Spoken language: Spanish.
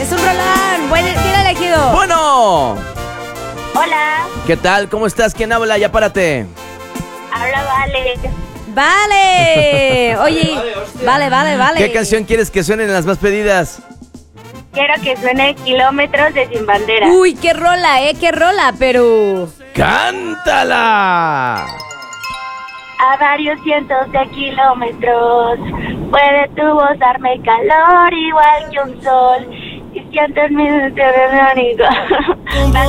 Es un rolón. Bien elegido. Bueno. Hola, ¿Qué tal? ¿Cómo estás? ¿Quién habla? Ya párate. habla Vale. Vale. Oye, vale. ¿Qué canción quieres que suenen en las más pedidas? Quiero que suene Kilómetros de Sin Bandera. Uy, qué rola, pero... ¡Cántala! A varios cientos de kilómetros puede tu voz darme calor igual que un sol. Y siento en mi interior